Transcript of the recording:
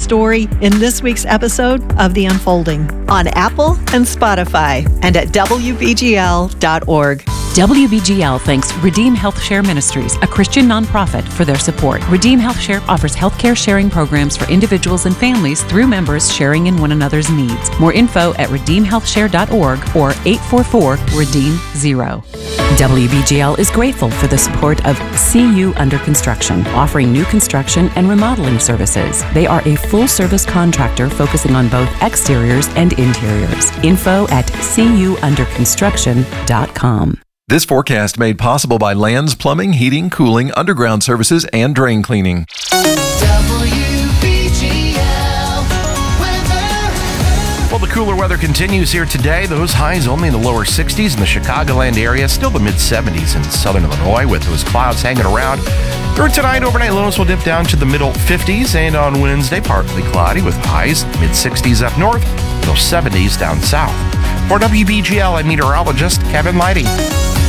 story in this week's episode of The Unfolding on Apple and Spotify and at WBGL.org. WBGL thanks Redeem Health Share Ministries, a Christian nonprofit, for their support. Redeem Health Share offers healthcare sharing programs for individuals and families through members sharing in one another's needs. More info at redeemhealthshare.org or 844-REDEEM-0. WBGL is grateful for the support of CU Under Construction, offering new construction and remodeling services. They are a full-service contractor focusing on both exteriors and interiors. Info at cuunderconstruction.com. This forecast made possible by Lands Plumbing, Heating, Cooling, Underground Services, and Drain Cleaning. Well, the cooler weather continues here today. Those highs only in the lower 60s in the Chicagoland area, still the mid-70s in southern Illinois with those clouds hanging around. Through tonight, overnight lows will dip down to the middle 50s, and on Wednesday, partly cloudy with highs mid-60s up north, low 70s down south. For WBGL, I'm meteorologist Kevin Leidy.